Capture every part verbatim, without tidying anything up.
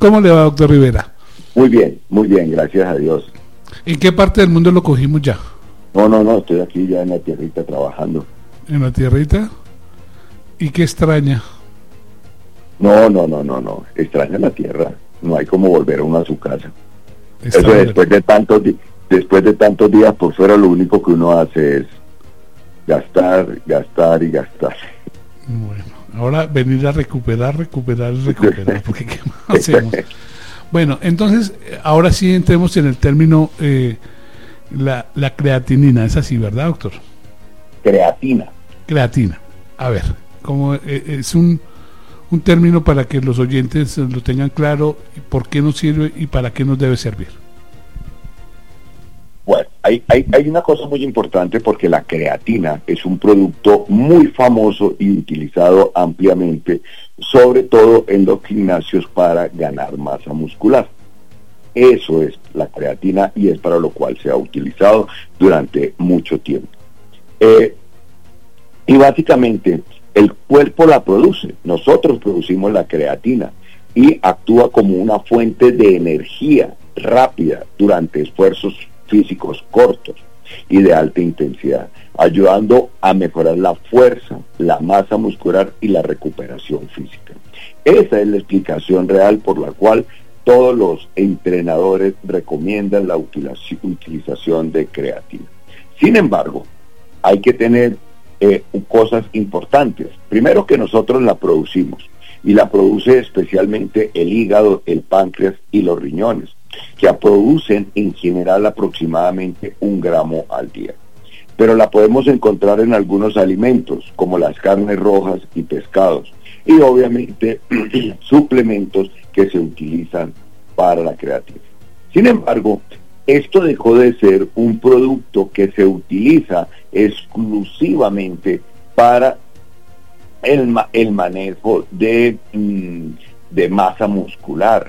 ¿Cómo le va, doctor Rivera? Muy bien, muy bien, gracias a Dios. ¿En qué parte del mundo lo cogimos ya? No, no, no, estoy aquí ya en la tierrita trabajando. ¿En la tierrita? ¿Y qué extraña? No, no, no, no, no, extraña la tierra. No hay como volver uno a su casa. Está Eso bien. después de tantos di- después de tantos días por fuera, lo único que uno hace es gastar, gastar y gastar. Bueno, ahora venir a recuperar, recuperar y recuperar, porque ¿qué más hacemos? Bueno, entonces, ahora sí entremos en el término, eh, la, la creatinina, es así, ¿verdad, doctor? Creatina. Creatina. A ver, como eh, es un, un término para que los oyentes lo tengan claro, por qué nos sirve y para qué nos debe servir. Bueno, hay, hay, hay una cosa muy importante porque la creatina es un producto muy famoso y utilizado ampliamente, sobre todo en los gimnasios para ganar masa muscular. Eso es la creatina y es para lo cual se ha utilizado durante mucho tiempo. Eh, y básicamente el cuerpo la produce, nosotros producimos la creatina y actúa como una fuente de energía rápida durante esfuerzos físicos cortos y de alta intensidad, ayudando a mejorar la fuerza, la masa muscular y la recuperación física. Esa es la explicación real por la cual todos los entrenadores recomiendan la utilización de creatina. Sin embargo, hay que tener eh, cosas importantes. Primero, que nosotros la producimos, y la produce especialmente el hígado, el páncreas y los riñones, que producen en general aproximadamente un gramo al día. Pero la podemos encontrar en algunos alimentos, como las carnes rojas y pescados, y obviamente suplementos que se utilizan para la creatina. Sin embargo, esto dejó de ser un producto que se utiliza exclusivamente para el, ma el manejo de, mm, de masa muscular.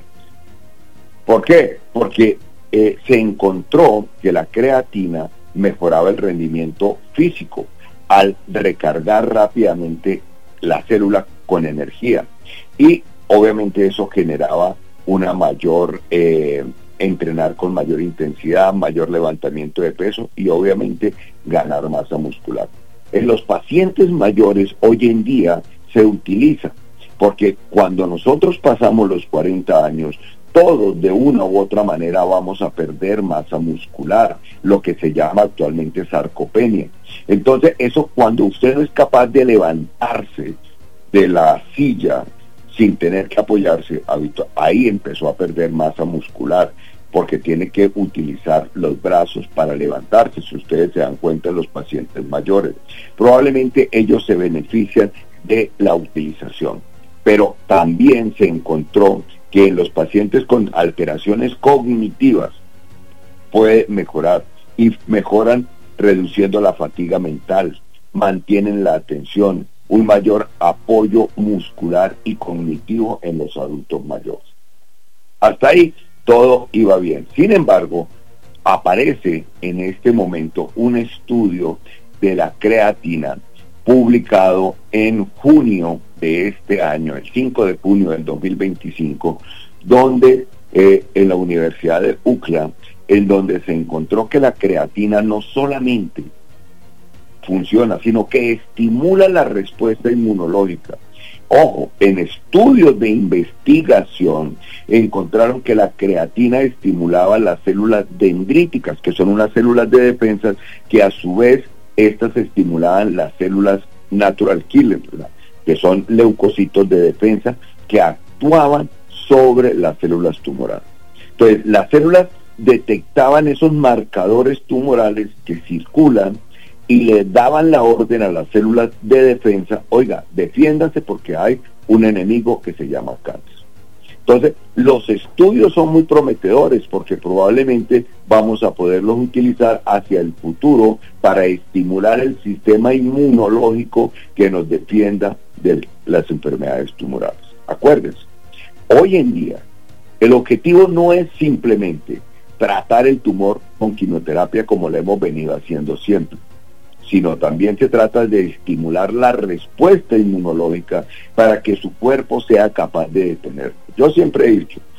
¿Por qué? Porque eh, se encontró que la creatina mejoraba el rendimiento físico al recargar rápidamente la célula con energía, y obviamente eso generaba una mayor eh, entrenar con mayor intensidad, mayor levantamiento de peso y obviamente ganar masa muscular. En los pacientes mayores hoy en día se utiliza porque cuando nosotros pasamos los cuarenta años, todos de una u otra manera vamos a perder masa muscular, lo que se llama actualmente sarcopenia. Entonces eso, cuando usted no es capaz de levantarse de la silla sin tener que apoyarse, ahí empezó a perder masa muscular, porque tiene que utilizar los brazos para levantarse. Si ustedes se dan cuenta, los pacientes mayores, probablemente ellos se benefician de la utilización, pero también se encontró que en los pacientes con alteraciones cognitivas puede mejorar, y mejoran reduciendo la fatiga mental, mantienen la atención, un mayor apoyo muscular y cognitivo en los adultos mayores. Hasta ahí todo iba bien. Sin embargo, aparece en este momento un estudio de la creatina publicado en junio de este año, el cinco de junio del dos mil veinticinco, donde eh, en la Universidad de U C L A, en donde se encontró que la creatina no solamente funciona, sino que estimula la respuesta inmunológica. Ojo, en estudios de investigación encontraron que la creatina estimulaba las células dendríticas, que son unas células de defensa, que a su vez estas estimulaban las células natural killer, ¿verdad?, que son leucocitos de defensa que actuaban sobre las células tumorales. Entonces, las células detectaban esos marcadores tumorales que circulan y le daban la orden a las células de defensa: oiga, defiéndase porque hay un enemigo que se llama cáncer. Entonces, los estudios son muy prometedores porque probablemente vamos a poderlos utilizar hacia el futuro para estimular el sistema inmunológico que nos defienda de las enfermedades tumorales. Acuérdense, hoy en día el objetivo no es simplemente tratar el tumor con quimioterapia como lo hemos venido haciendo siempre, sino también se trata de estimular la respuesta inmunológica para que su cuerpo sea capaz de detenerlo. Yo siempre he dicho,